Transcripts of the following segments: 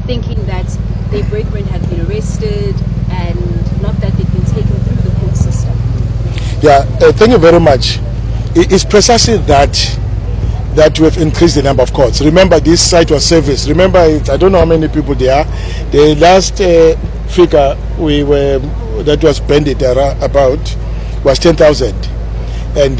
thinking that their brethren had been arrested and not that they'd been taken through the court system. Yeah, thank you very much. It's precisely that we've increased the number of courts. Remember, this site was serviced. Remember, I don't know how many people there are. The last figure that was banded about was 10,000. And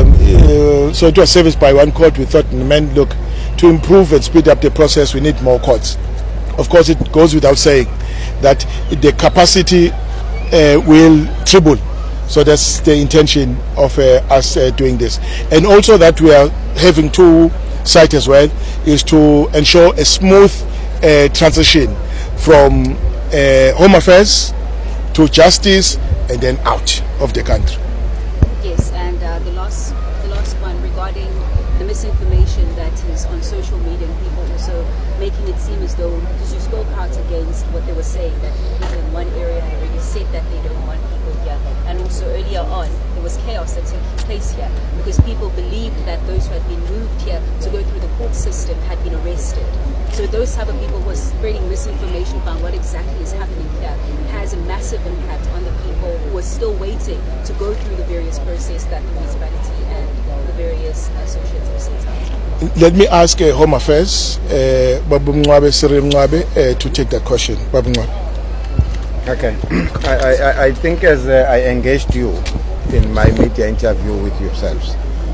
so it was serviced by one court. We thought, man, look, to improve and speed up the process, we need more courts. Of course, it goes without saying that the capacity will triple. So that's the intention of us doing this. And also that we are having two sites as well is to ensure a smooth transition from Home Affairs to Justice and then out of the country. Yes, and the last one regarding the misinformation that is on social media and people also making it seem as though, because you spoke out against what they were saying, that people in one area had already said that they don't want people here. And also earlier on, there was chaos that took place here because people believed that those who had been moved here to go through the court system had been arrested. So those type of people who are spreading misinformation about what exactly is happening here has a massive impact on the people who are still waiting to go through the various process that the municipality and the various associates have set out. Let me ask Home Affairs, Babu Mwabe, Cyril Mwabe, to take that question. Babu Mwabe. Okay. I think as I engaged you in my media interview with yourselves,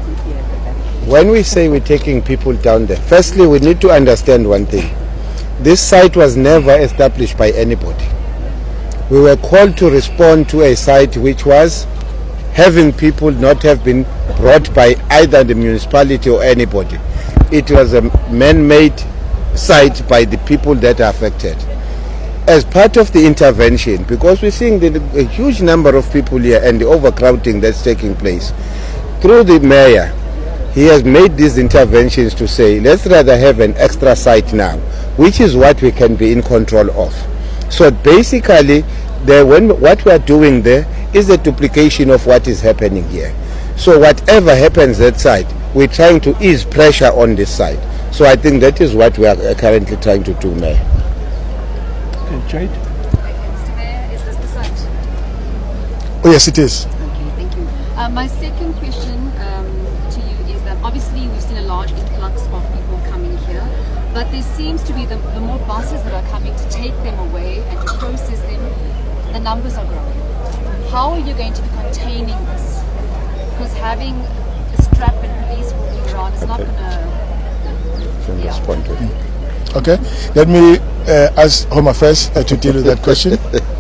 when we say we're taking people down there, firstly we need to understand one thing. This site was never established by anybody. We were called to respond to a site which was having people not have been brought by either the municipality or anybody. It was a man-made site by the people that are affected. As part of the intervention, because we're seeing a huge number of people here and the overcrowding that's taking place, through the mayor, he has made these interventions to say, let's rather have an extra site now, which is what we can be in control of. So basically, what we are doing there is a duplication of what is happening here. So whatever happens that side, we're trying to ease pressure on this side. So I think that is what we are currently trying to do, Mayor. Jade? Mr. Mayor, is this the site? Oh yes, it is. Okay, thank you. My second question to you is that obviously we've seen a large influx of people coming here, but there seems to be the more buses that are coming to take them away and to process them, the numbers are growing. How are you going to be containing this? Because having a strap and police walking around is not going to respond to it. Okay, let me ask Home Affairs to deal with that question.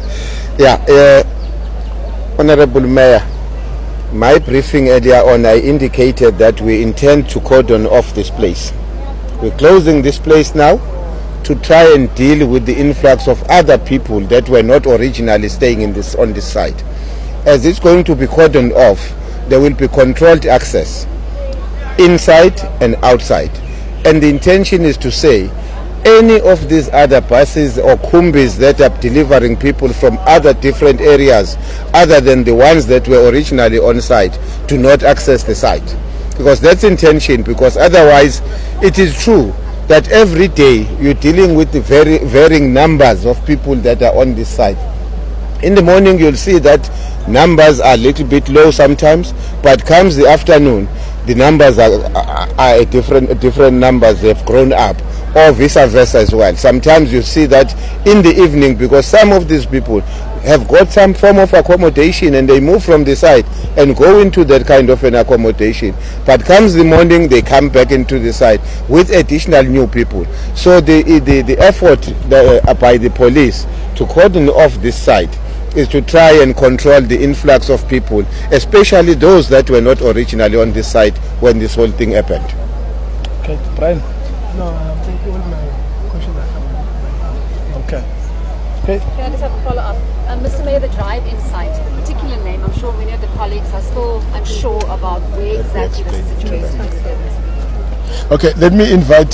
Yeah, Honorable Mayor, my briefing earlier on, I indicated that we intend to cordon off this place. We're closing this place now to try and deal with the influx of other people that were not originally staying on this site. As it's going to be cordoned off, there will be controlled access inside and outside. And the intention is to say, any of these other buses or kumbis that are delivering people from other different areas other than the ones that were originally on site do not access the site. Because that's intention, because otherwise it is true that every day you're dealing with the very varying numbers of people that are on this site. In the morning you'll see that numbers are a little bit low sometimes, but comes the afternoon the numbers are different numbers, they've grown up, or vice versa as well. Sometimes you see that in the evening, because some of these people have got some form of accommodation and they move from the site and go into that kind of an accommodation, but comes the morning they come back into the site with additional new people. So the effort by the police to cordon off this site is to try and control the influx of people, especially those that were not originally on this site when this whole thing happened. Okay, Brian? No, thank you. All my questions are coming. Okay. Okay. Can I just have a follow-up? Mr. Mayor, the drive-in site, the particular name, I'm sure many of the colleagues are still unsure about where exactly the situation is. Okay, let me invite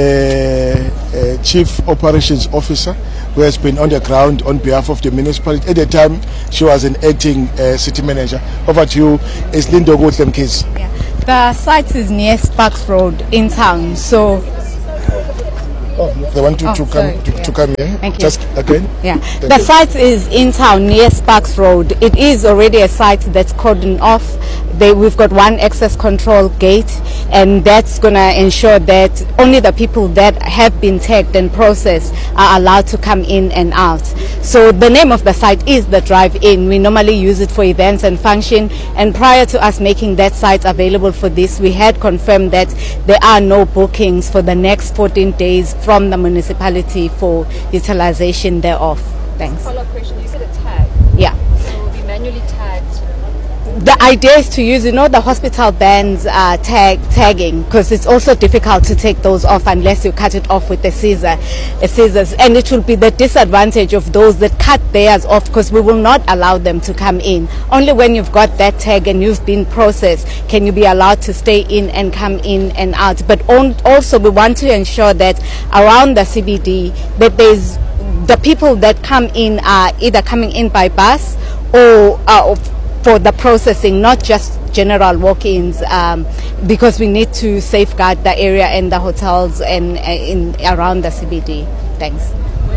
the Chief Operations Officer who has been on the ground on behalf of the municipality. At the time, she was an acting city manager. Over to you, it's Lindo Mkhize. Yeah. The site is near Sparks Road in town, so They want to come here. Thank you. Just again. Yeah, Thank the you. site is in town near Sparks Road. It is already a site that's cordoned off. We've got one access control gate, and that's going to ensure that only the people that have been tagged and processed are allowed to come in and out. So the name of the site is the Drive-In. We normally use it for events and function, and prior to us making that site available for this, we had confirmed that there are no bookings for the next 14 days from the municipality for utilization thereof. Thanks. Follow-up question, you said a tag. Yeah. So it will be manually tagged. The idea is to use, the hospital bans tagging, because it's also difficult to take those off unless you cut it off with a scissors, and it will be the disadvantage of those that cut theirs off, because we will not allow them to come in. Only when you've got that tag and you've been processed can you be allowed to stay in and come in and out. But also we want to ensure that around the CBD that there's the people that come in are either coming in by bus or for the processing, not just general walk-ins, because we need to safeguard the area and the hotels and around the CBD. Thanks.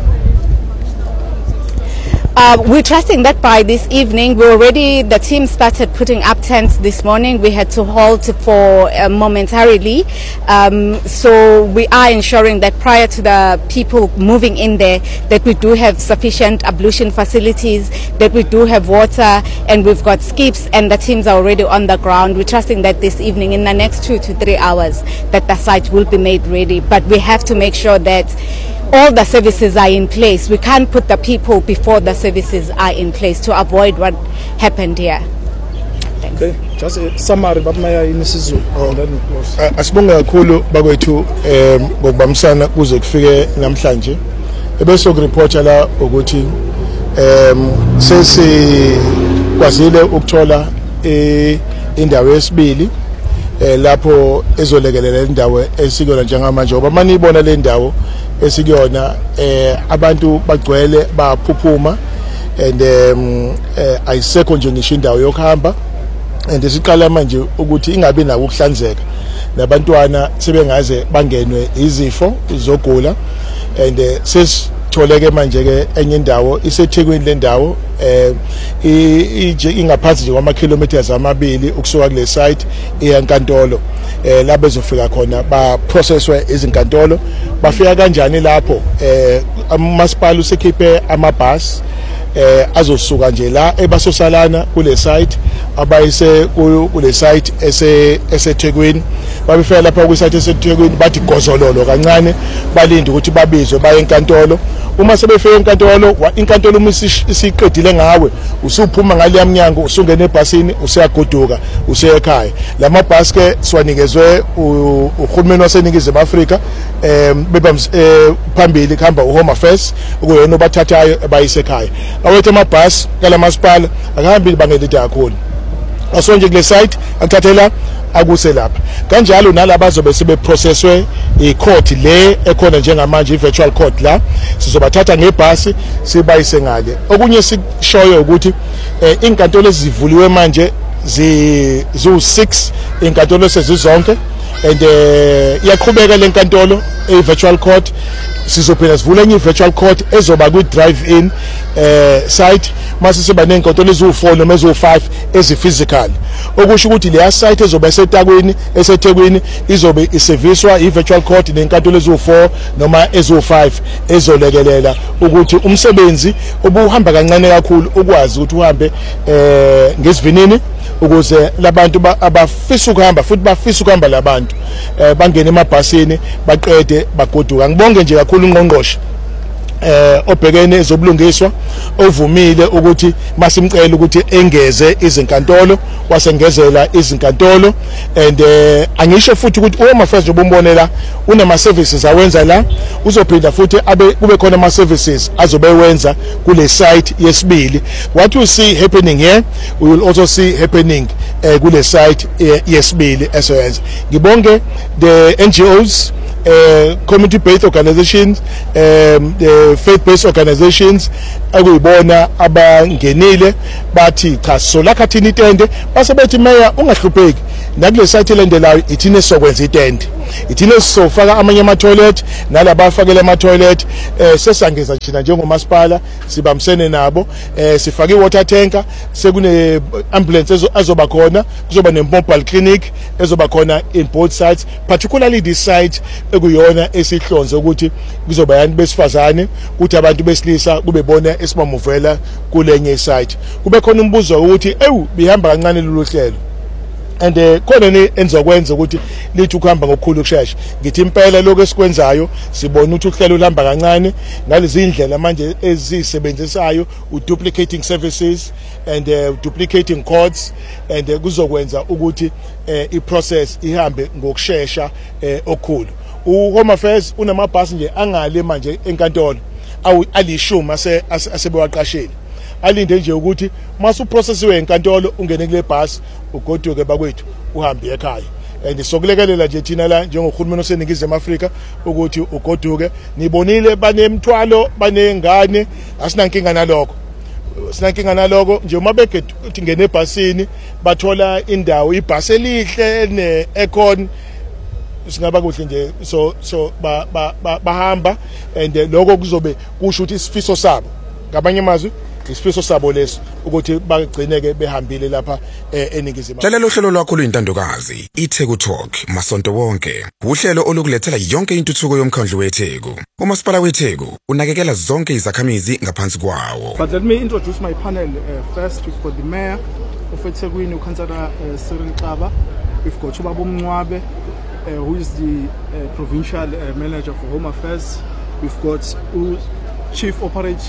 We're trusting that by this evening, the team started putting up tents this morning. We had to halt for momentarily. So we are ensuring that prior to the people moving in there, that we do have sufficient ablution facilities, that we do have water, and we've got skips, and the teams are already on the ground. We're trusting that this evening, in the next 2 to 3 hours, that the site will be made ready. But we have to make sure that all the services are in place. We can't put the people before the services are in place to avoid what happened here. Thanks. Okay, just a summary babmaya inisizulu and then we close. Asibonga kakhulu bakwethu ngokubambisana kuze kufike namhlanje. Ebese ukureporta la ukuthi sesikwazile ukuthola indawo yesibili lapho ezolekelela indawo esikuyona njengamanje ngoba manje ibona le ndawo esikuyona abantu bagcwele baphuphuma and ayisekho nje ngisho indawo yokuhamba and siqala manje ukuthi ingabe nawo ukuhlanzeka nabantwana sebengaze bangenwe izifo zogula and sesitholeke manje ke enye indawo iseThekwini le ndawo ingaphansi nje kwama-kilometers amabili ukusuka kule site eyankantolo la bezofika khona ba processwe izinkantolo bafika kanjani lapho umasipala usekhiphe amabhasi azosuka nje la ebasosalana kule site abayise kule site eseThekwini babefika lapha ku site eseThekwini bathi gozololo kancane balinde ukuthi babizwe baye enkantolo. Uma sebefika enkantolo inkantolo uma isiqedile ngawe usuphuma ngale yamnyango usungena ebhasini useyagoduka useyekhaya. Lamabhasi ke siwanikezwe uhulumeni waseNingizimu Afrika phambili kuhamba uHome Affairs ukuyena obathathayo bayisekhaya. Awethe amabhasi kalamasipala akahambi bangelide kakhulu. Asonje kule site akuthathela akuse lapha kanjalo nalabo azobe sebeprocesswe icourt le ekhona njengamanje ivirtual court la sizobathatha ngebhasi sibayise ngale. Okunye sikushoyo ukuthi inkantolo ezivuliwe manje ziwu6 inkantolo sezizonke and iyaqhubeka lenkantolo virtual court sizophinda sivule enye virtual court ezoba ku drive-in site mase siba nenkantolo eziwu4 noma eziwu5 eziphysical okusho ukuthi leya site ezoba eseThekwini izobe iserviswa i-virtual court nenkantolo eziwu4 noma eziwu5 ezolekelela ukuthi umsebenzi obuhamba kancane kakhulu ukwazi ukuthi uhambe ngesivinini ukuze labantu abafisa ukuhamba futhi bafisa ukuhamba labantu bangene emabhasini baqede bagoduka. Ngibonge nje kakhulu uNgqongqoshe obhekene ezobulungiswa ovumile ukuthi masimcela ukuthi engeze izinkantolo wasengezela izinkantolo and angisho futhi ukuthi uHome Affairs obumbonela unama services awenza la uzophinda futhi kube khona ama services azobewenza kule site yesibili. What you see happening here we will also see happening kule site yesibili esoyenza. Ngibonge the NGOs community-based organizations, the faith-based organizations akuyibona abangenile bathi cha solakha thina itende base bethi meya ungahlupheki nakule site elandelayo ithine sokwenza itende ithine sofaka amanye ama-toilet nalabafakele ama-toilet sesangeza thina njengomasipala sibambisene nabo sifake i-water tanker sekune ambulance azoba khona kuzoba ne-mobile clinic ezoba khona in both sides particularly this site ekuyona esihlonze ukuthi kuzoba yantu besifazane ukuthi abantu besilisa kube bona esibamuvela kulenye site kube khona umbuzo ukuthi bihamba kancane lolu hlelo and khona ni enzokwenza ukuthi lithi ukuhamba ngokukhulu kushesha ngithi impela lokho esikwenzayo sibona ukuthi uhlelo uhamba kancane ngalezi indlela manje ezisebenzisayo duplicating services and duplicating codes and kuzokwenza ukuthi iprocess ihambe ngokushesha okukhulu uHome Affairs unamabhasi nje angale manje enkantolo alishumi asebewaqashile alinde nje ukuthi mase uprocessiwe enkantolo ungene kule bus ugoduke bakwethu uhambe ekhaya and sokulekelela nje thina la njengohulumeni oseningizimu Afrika ukuthi ugoduke nibonile banemthwalo banengane asinankinga nalokho sinankinga naloko nje uma bekethi ngene ebhasini bathola indawo ibhasi elihle ne-aircon singaba kuhle nje so bahamba and lokho kuzobe kusho ukuthi isifiso sabo ngabanye amazwi isifiso sabo leso ukuthi bagcineke behambile lapha eningizimu. Hlalela uhlelo lwakho luyintandokazi iTheku Talk masonto wonke uhlelo olukulethela yonke intuthuko yomkhandlu weTheku. Umasipala weTheku unakekela zonke izakhamizi ngaphansi kwawo. But let me introduce my panel first. We've got the mayor of eThekwini, uKhansela Cyril Xaba. We've got Ubaba Mncwabe, who is the provincial manager for Home Affairs. We've got Chief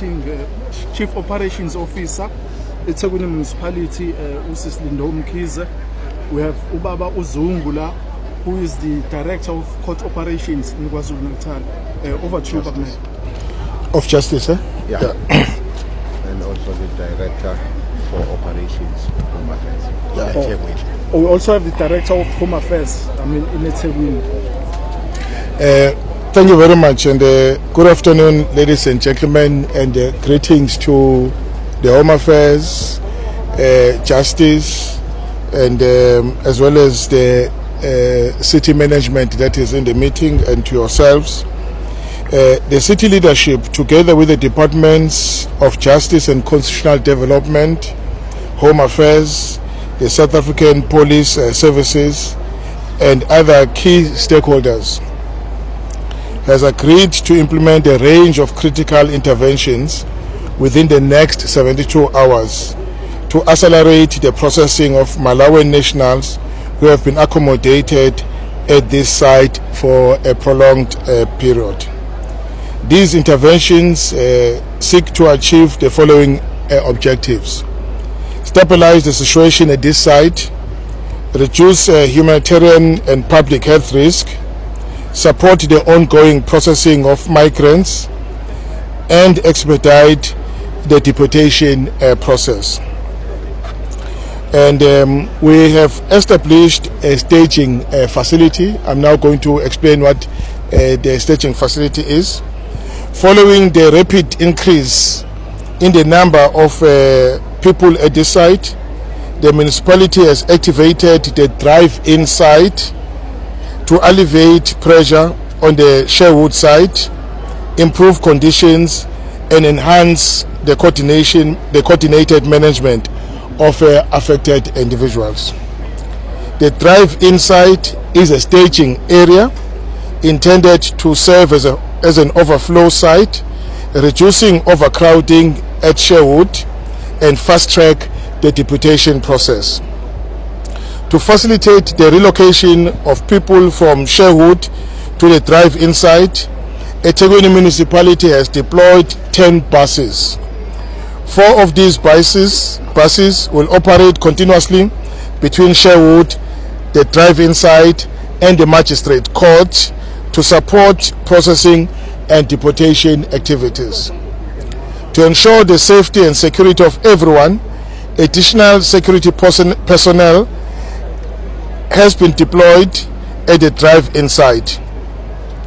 Operations Officer eThekwini Municipality, uSislindo Mkhize. We have Ubaba Uzungula, who is the Director of Court Operations in KwaZulu-Natal. Over to you, Baba. Of Justice, eh? Yeah. And also the Director for Operations Home Affairs. We also have the Director of Home Affairs, in eThekwini. Thank you very much, and good afternoon, ladies and gentlemen, and greetings to the Home Affairs, Justice, and as well as the city management that is in the meeting, and to yourselves. The city leadership, together with the departments of Justice and Constitutional Development, Home Affairs, the South African Police Services, and other key stakeholders, has agreed to implement a range of critical interventions within the next 72 hours to accelerate the processing of Malawian nationals who have been accommodated at this site for a prolonged period. These interventions seek to achieve the following objectives: stabilize the situation at this site, reduce humanitarian and public health risk, support the ongoing processing of migrants, and expedite the deportation process. And we have established a staging facility. I'm now going to explain what the staging facility is. Following the rapid increase in the number of people at this site, the municipality has activated the drive-in site to alleviate pressure on the Sherwood site, improve conditions, and enhance the coordinated management of affected individuals. The drive-in site is a staging area intended to serve as an overflow site, reducing overcrowding at Sherwood and fast-track the deportation process. To facilitate the relocation of people from Sherwood to the drive-in site, eThekwini municipality has deployed 10 buses. 4 of these buses will operate continuously between Sherwood, the drive-in site, and the magistrate court to support processing and deportation activities. To ensure the safety and security of everyone, additional security personnel has been deployed at the drive-in site.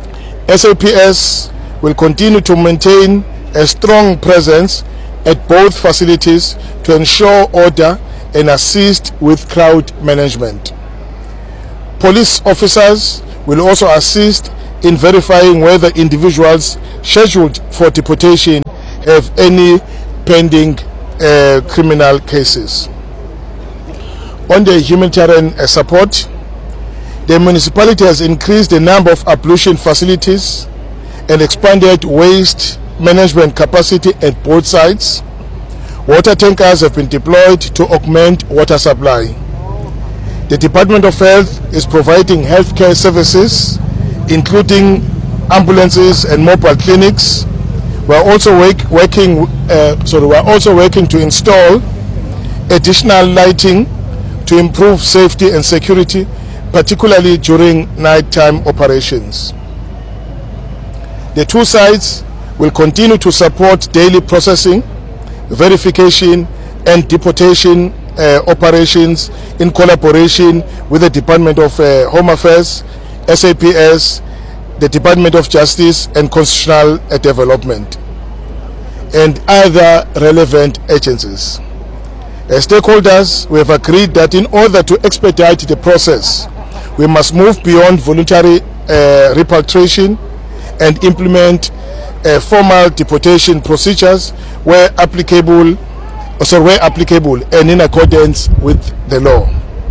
SAPS will continue to maintain a strong presence at both facilities to ensure order and assist with crowd management. Police officers will also assist in verifying whether individuals scheduled for deportation have any pending criminal cases. On the humanitarian support, the municipality has increased the number of ablution facilities and expanded waste management capacity at both sites. Water tankers have been deployed to augment water supply. The Department of Health is providing healthcare services, including ambulances and mobile clinics. We are also working to install additional lighting to improve safety and security, particularly during nighttime operations. The two sites will continue to support daily processing, verification and deportation operations in collaboration with the Department of Home Affairs, SAPS, the Department of Justice and Constitutional Development, and other relevant agencies. As stakeholders, we have agreed that in order to expedite the process, we must move beyond voluntary repatriation and implement formal deportation procedures where applicable and in accordance with the law.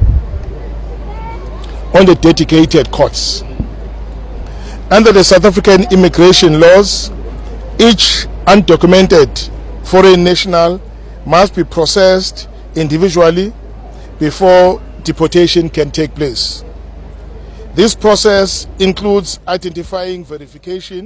On the dedicated courts, under the South African immigration laws, each undocumented foreign national must be processed individually before deportation can take place. This process includes identifying verification.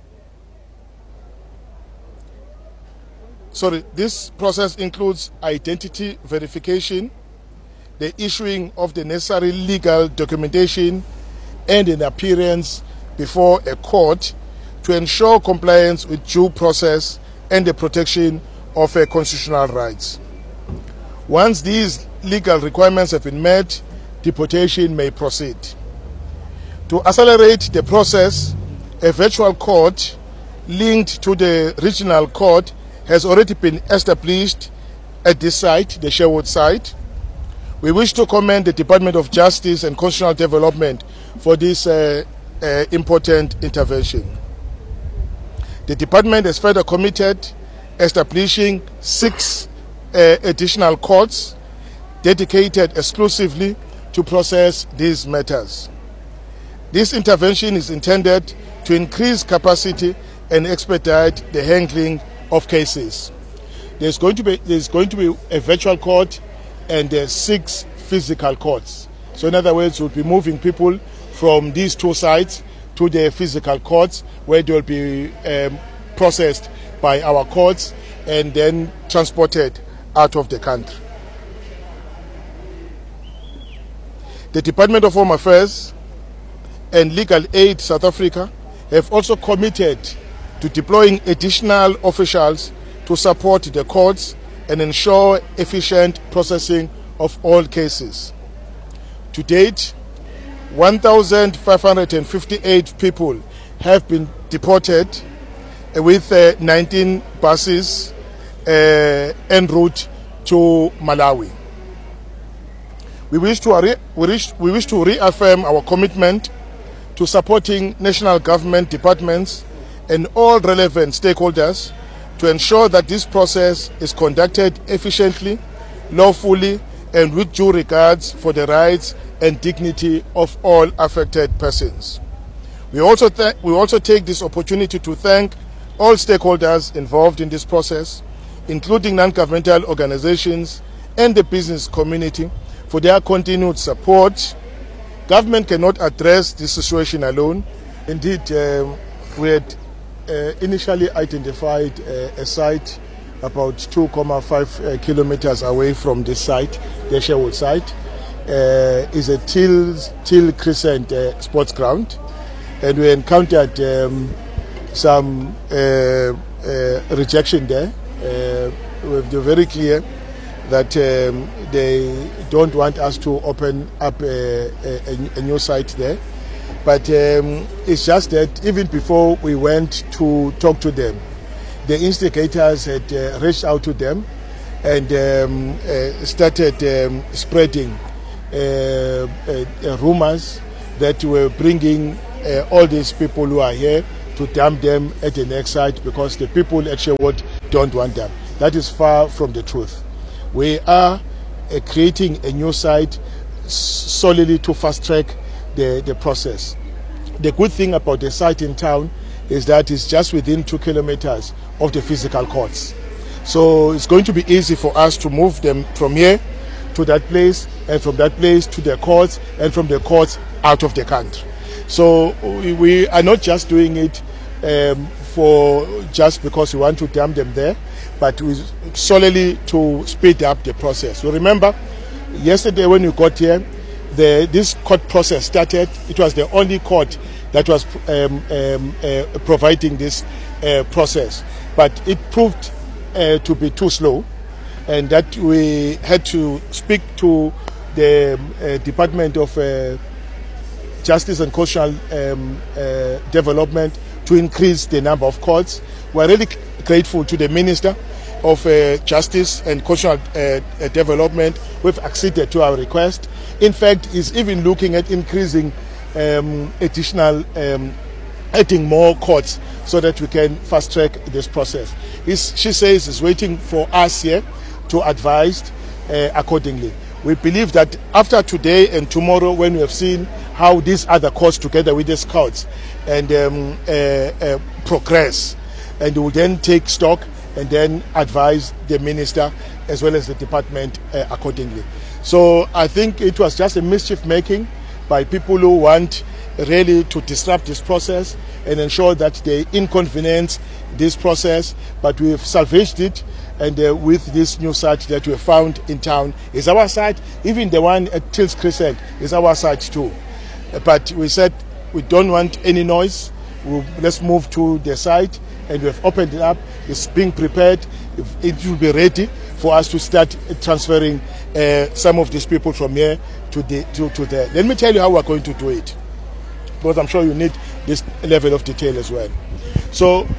This process includes identity verification, the issuing of the necessary legal documentation, and an appearance before a court to ensure compliance with due process and the protection of constitutional rights. Once these legal requirements have been met, deportation may proceed. To accelerate the process, a virtual court linked to the regional court has already been established at this site, the Sherwood site. We wish to commend the Department of Justice and Constitutional Development for this important intervention. The department has further committed establishing 6 additional courts dedicated exclusively to process these matters. This intervention is intended to increase capacity and expedite the handling of cases. There's going to be a virtual court and 6 physical courts. So in other words, we'll be moving people from these 2 sites to the physical courts where they will be processed by our courts and then transported out of the country. The Department of Home Affairs and Legal Aid South Africa have also committed to deploying additional officials to support the courts and ensure efficient processing of all cases. To date, 1,558 people have been deported with 19 buses en route to Malawi. We wish to reaffirm our commitment to supporting national government departments and all relevant stakeholders to ensure that this process is conducted efficiently, lawfully, and with due regards for the rights and dignity of all affected persons. We also take this opportunity to thank all stakeholders involved in this process, including non-governmental organizations and the business community, for their continued support. Government cannot address this situation alone. Indeed, we had initially identified a site about 2.5 kilometers away from this site, the Sherwood site. Is a Till Crescent sports ground, and we encountered some rejection there. They're very clear that they don't want us to open up a new site there. But it's just that even before we went to talk to them, the instigators had reached out to them and started spreading rumors that were bringing all these people who are here to dump them at the next site because the people actually don't want them. That is far from the truth. We are creating a new site solely to fast track the process. The good thing about the site in town is that it's just within 2 kilometers of the physical courts. So it's going to be easy for us to move them from here to that place, and from that place to the courts, and from the courts out of the country. So we are not just doing it for just because we want to dump them there, but solely to speed up the process. So remember, yesterday when you got here, this court process started. It was the only court that was providing this process, but it proved to be too slow, and that we had to speak to the Department of Justice and Constitutional Development to increase the number of courts. We are really grateful to the Minister of Justice and Constitutional Development who have acceded to our request. In fact, is even looking at increasing additional, adding more courts so that we can fast track this process. She says is waiting for us here to advise accordingly. We believe that after today and tomorrow, when we have seen how these other courts together with these courts and progress, and we will then take stock and then advise the minister as well as the department accordingly. So I think it was just a mischief making by people who want really to disrupt this process and ensure that they inconvenience this process, but we've salvaged it, and with this new site that we found in town is our site. Even the one at Tills Crescent is our site too. But we said we don't want any noise. Let's move to the site, and we have opened it up. It's being prepared. It will be ready for us to start transferring some of these people from here to there. Let me tell you how we're going to do it, because I'm sure you need this level of detail as well. So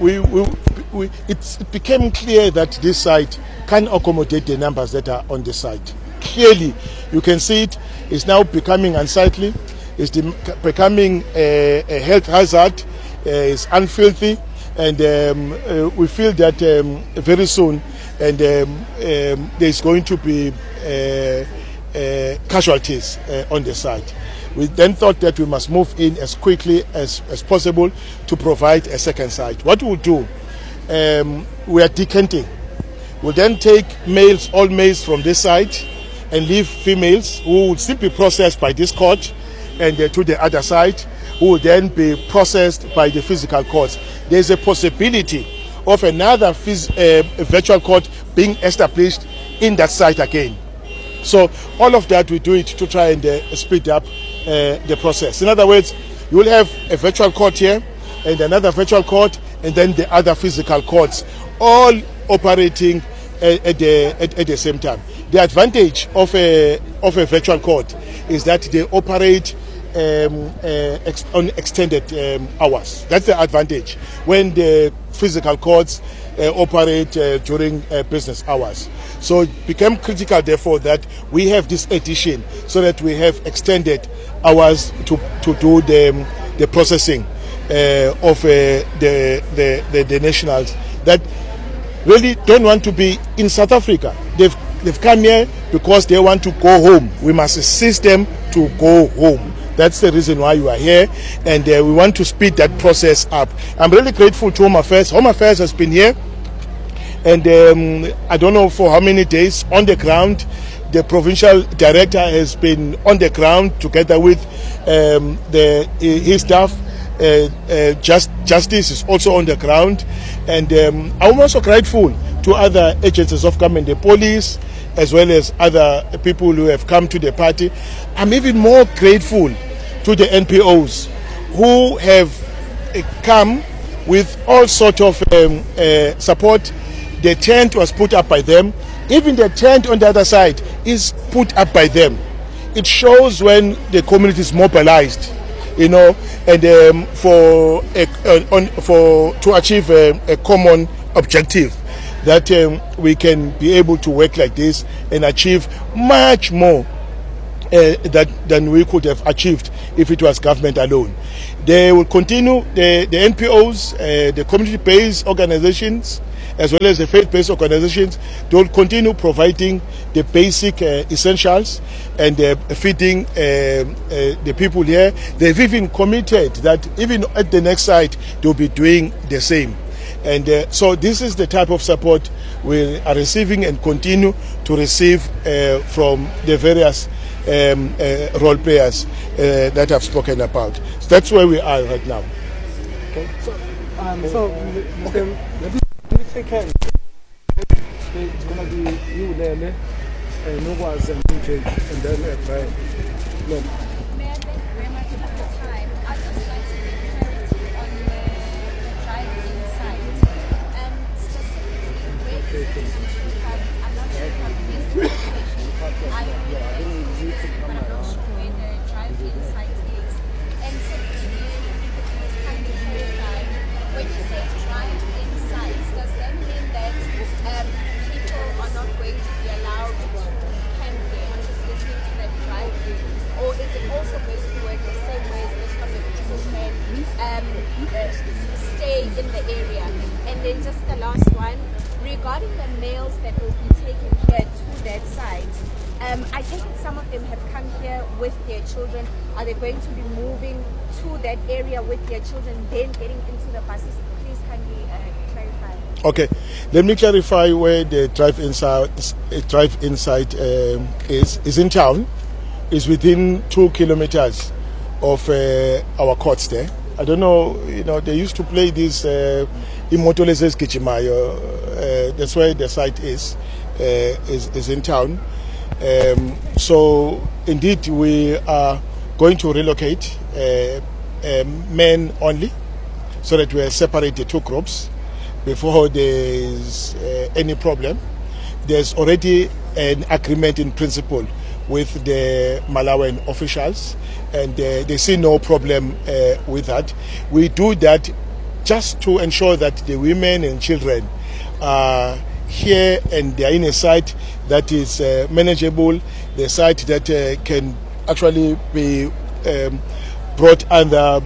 it became clear that this site can accommodate the numbers that are on the site. Clearly, you can see it is now becoming unsightly. It's becoming a health hazard. It's unfilthy, and we feel that very soon, and there's going to be casualties on the site. We then thought that we must move in as quickly as possible to provide a second site. What we'll do, we are decanting. We'll then take males, all males from this site, and leave females who will still be processed by this court and to the other site, who will then be processed by the physical courts. There's a possibility of another virtual court being established in that site again. So all of that, we do it to try and speed up the process. In other words, you will have a virtual court here and another virtual court, and then the other physical courts, all operating at the same time. The advantage of a virtual court is that they operate on extended hours. That's the advantage when the physical courts operate during business hours. So it became critical, therefore, that we have this addition so that we have extended hours to do the processing of the nationals that really don't want to be in South Africa. They've come here because they want to go home. We must assist them to go home. That's the reason why you are here, and we want to speed that process up. I'm really grateful to Home Affairs. Home Affairs has been here, and I don't know for how many days on the ground. The provincial director has been on the ground together with his staff. Justice is also on the ground, and I'm also grateful to other agencies of government, the police, as well as other people who have come to the party. I'm even more grateful to the NPOs who have come with all sort of support. The tent was put up by them. Even the tent on the other side is put up by them. It shows when the community is mobilized you know, and to achieve a common objective, that we can be able to work like this and achieve much more than we could have achieved if it was government alone. They will continue, the NPOs, the community-based organizations, as well as the faith-based organizations, they will continue providing the basic essentials and feeding the people here. They've even committed that even at the next site, they'll be doing the same. And so this is the type of support we are receiving and continue to receive from the various role players that I've spoken about. So that's where we are right now. Okay. So let me take care. It's going to be you, Lele, Nogwas, and DJ, and then Brian. Look. May I thank you very much for the time. I'd just like to get clarity on the drive-in site. Specifically, where is it? I'm not sure if I've missed the information. I know that it's but I'm not sure where the drive-in site is. And secondly, please kindly clarify, when you say drive-in sites, does that mean that people are not going to be allowed to camp there? I'm just listening to that drive-in. Or is it also going to work the same way as this one, that people can stay in the area? And then just the last one, regarding the males that will be taken here to that site, I think some of them have come here with their children. Are they going to be moving to that area with their children, then getting into the buses? Please kindly clarify. Okay, let me clarify where the drive-in site is in town. Is within 2 kilometers of our courts there. I don't know, they used to play this Imotolezes Kichimayo. That's where the site is in town. So indeed we are going to relocate men only, so that we separate the two groups before there is any problem. There's already an agreement in principle with the Malawian officials, and they see no problem with that. We do that just to ensure that the women and children are here and they are in a site that is manageable, the site that can actually be brought under,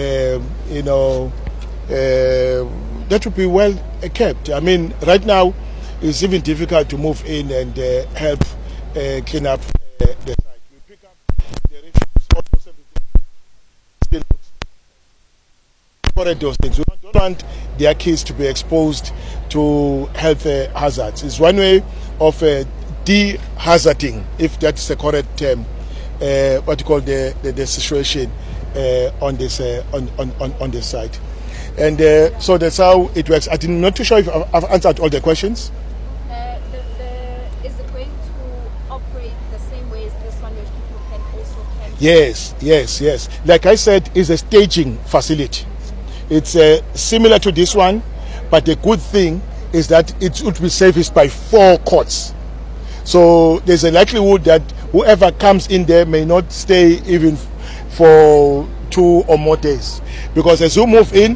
that would be well kept. I mean, right now it's even difficult to move in and help clean up the site. We pick up the refuse, almost everything. Still separate those things. We don't want their kids to be exposed to health hazards. It's one way of de-hazarding, if that's the correct term, what you call the situation on this on this site. And so that's how it works. I'm not too sure if I've answered all the questions. Is it going to operate the same way as this one, where people can also camp? Yes. Like I said, it's a staging facility. It's similar to this one, but the good thing is that it would be serviced by 4 courts. So there's a likelihood that whoever comes in there may not stay even for 2 or more days, because as you move in,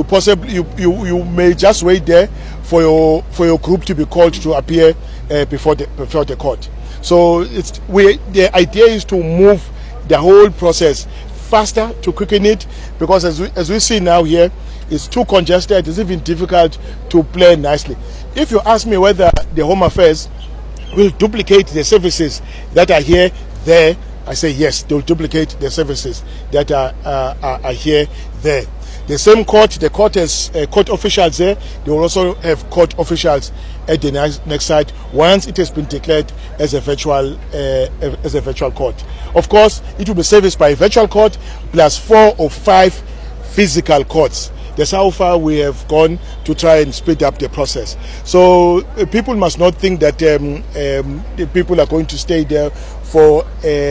you may just wait there for your group to be called to appear before the court. So the idea is to move the whole process faster, to quicken it, because as we see now here, it's too congested. It's even difficult to plan nicely. If you ask me whether the Home Affairs will duplicate the services that are here there, I say yes, they will duplicate the services that are here there. The same court, the court has court officials there. They will also have court officials at the next site once it has been declared as a virtual court. Of course, it will be serviced by a virtual court plus 4 or 5 physical courts. That's how far we have gone to try and speed up the process. So people must not think that the people are going to stay there for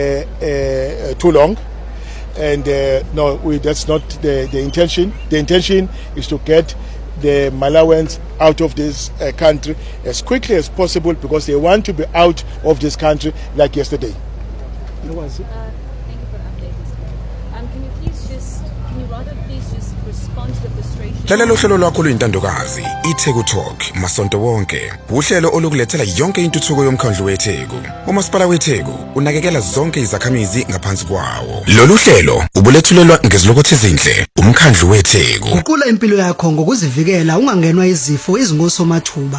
too long. And no, that's not the intention. The intention is to get the Malawians out of this country as quickly as possible, because they want to be out of this country like yesterday. Thank you for the update. Can you please just respond to the frustration. Lalela uhlelo lwakho luyintandokazi iTheku Talk masonto wonke. Uhlelo olukulethela yonke intuthuko yomkhandlu weTheku. Umasipala weTheku unakekela zonke izakhamizi ngaphansi kwawo. Lolu hlelo ubulethulelwa ngezilokothe ezinhle umkhandlu weTheku. Guqula impilo yakho ngokuzivikela ungangenwa izifo ezingosomathuba.